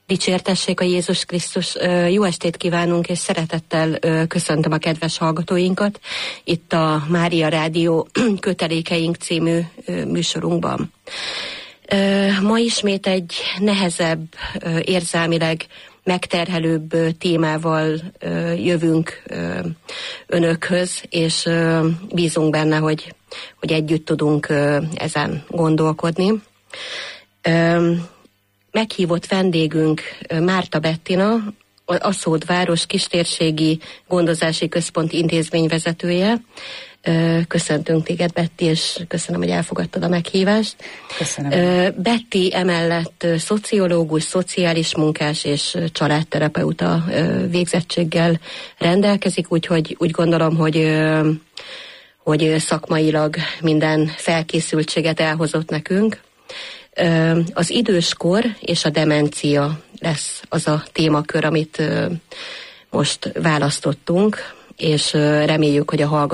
Dicsértessék a Jézus Krisztus. Jó estét kívánunk, és szeretettel köszöntöm a kedves hallgatóinkat itt a Mária Rádió Kötelékeink című műsorunkban. Ma ismét egy nehezebb, érzelmileg megterhelőbb témával jövünk önökhöz, és bízunk benne, hogy együtt tudunk ezen gondolkodni. Meghívott vendégünk Márta Bettina, Aszód város kistérségi gondozási központ intézményvezetője. Köszöntünk téged, Betty, és köszönöm, hogy elfogadtad a meghívást. Köszönöm. Betty emellett szociológus, szociális munkás és családterapeuta végzettséggel rendelkezik, úgyhogy úgy gondolom, hogy szakmailag minden felkészültséget elhozott nekünk. Az időskor és a demencia lesz az a témakör, amit most választottunk, és reméljük, hogy a hallgatók